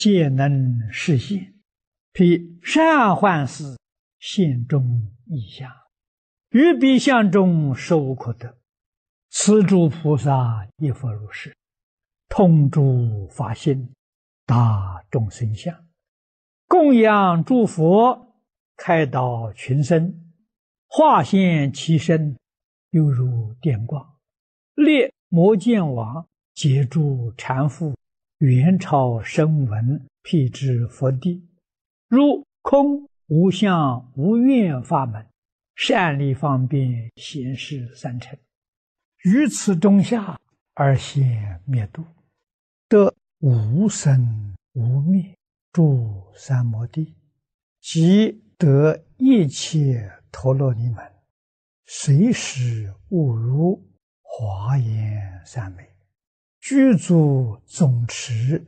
皆能实现。披善幻事，现中异相，于彼相中实无可得。此诸菩萨亦复如是，通诸法性，达众生相，供养诸佛，开导群生，化现其身，犹如电光，列摩犍王，解诸禅父，元朝声闻，辟支佛地，如空无相无愿法门，善利方便显示三乘，于此中下而现灭度，得无生无灭诸三摩地，即得一切陀罗尼门，随时悟如华严三昧，具足总持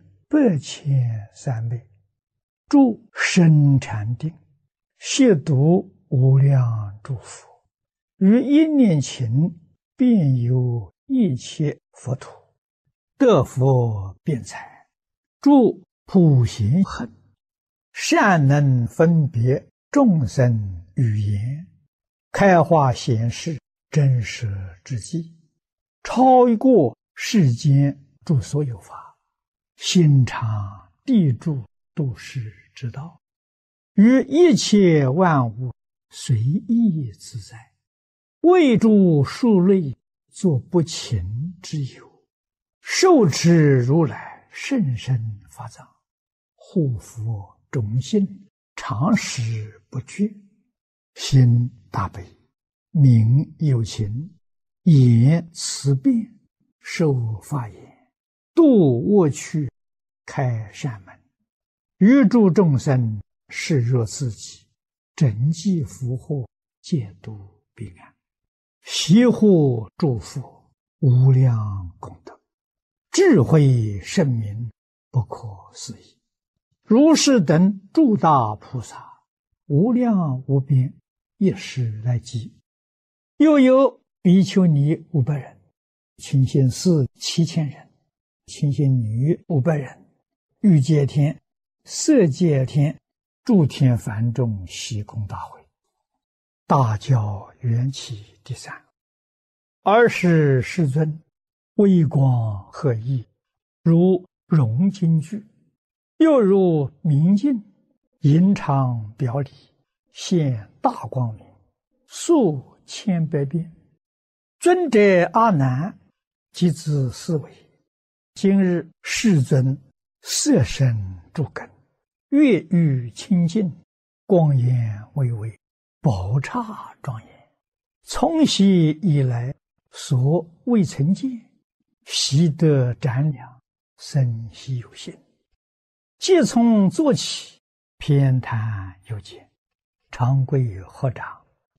8,300昧，住深禅定，悉读无量诸佛，于一念勤，遍游一切佛土，得佛辩才，住普贤行，善能分别众生语言，开化显示真实之际，超过世间诸所有法，心常地住度世之道，于一切万物随意自在，为诸数类作不勤之有，受持如来甚深法藏，护佛种心，常时不倦，心大悲，名有情，言慈辩，受法言，度恶趣，开善门，于诸众生视若自己，整济福祸，戒度彼岸，悉护诸佛，无量功德，智慧圣明，不可思议。如是等诸大菩萨，无量无边，一时来集。又有比丘尼500人，清心寺7000人，清心女500人，欲界天、色界天、诸天梵众悉供大会，大教缘起第3。尔时世尊微光赫熠，如融金具，又如明镜，隐常表里，现大光明，数千百变。尊者阿难即自思维，今日世尊色身诸根，月欲清净，光颜巍巍，宝刹庄严，从昔以来所未曾见，习得瞻量，生希有心。即从坐起，偏袒有见，长跪合掌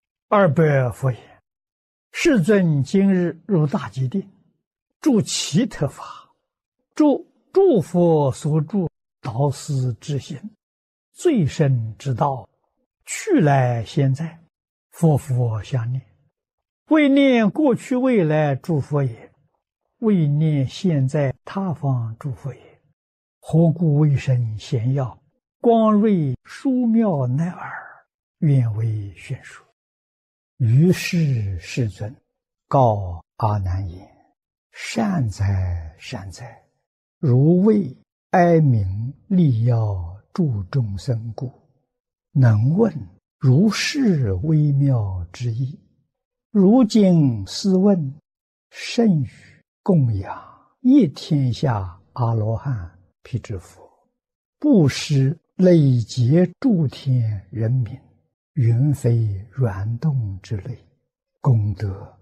，200佛言：世尊今日入大吉定，住奇特法，住诸佛所住导师之心，最深之道，去来现在，佛佛相念，为念过去未来诸佛也，为念现在他方诸佛也。何故为身显耀，光瑞殊妙乃尔，愿为宣说。于是世尊告阿难言：善哉善哉，如为哀悯利要助众生故，能问如是微妙之意。如今斯问，甚于供养一天下阿罗汉辟支佛，布施累劫诸天人民，云非软动之类，功德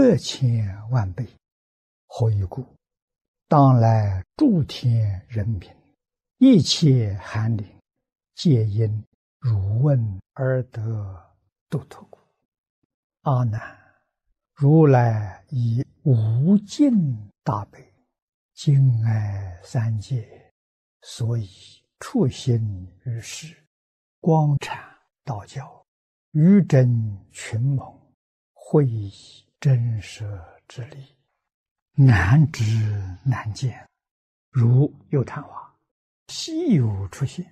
8,000万倍。何以故？当来诸天人民，一切寒灵，皆因汝问而得度脱故。阿难，如来以无尽大悲，敬爱三界，所以处心于世，光阐道教，于真群蒙，会以真实之理，难知难见。如有昙花， 稀有出现。